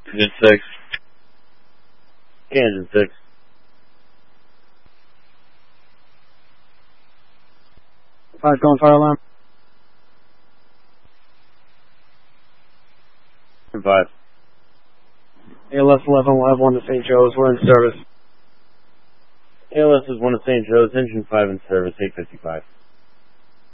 Engine 6. Engine 6. Going fire alarm. 5. ALS 11, we'll have 1 to St. Joe's, we're in service. ALS is 1 to St. Joe's, engine 5 in service, 855.